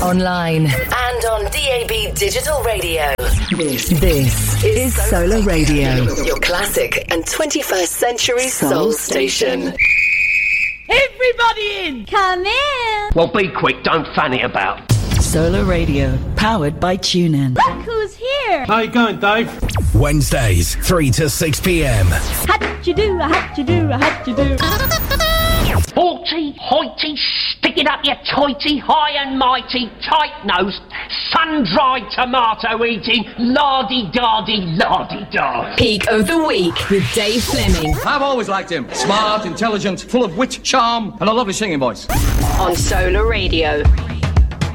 online, and on DAB Digital Radio. This is Solar Radio, your classic and 21st century soul station. Everybody in! Come in! Well, be quick, don't fanny about. Solar Radio, powered by TuneIn. Look who's here! How you going, Dave? Wednesdays, 3 to 6 p.m. How'd you do, how'd you do, how'd you do? Haughty, hoity, stick it up your toity, high and mighty, tight-nosed, sun-dried tomato-eating, lardy-dardy, lardy-dar. Peak of the Week with Dave Fleming. I've always liked him. Smart, intelligent, full of wit, charm, and a lovely singing voice. On Solar Radio.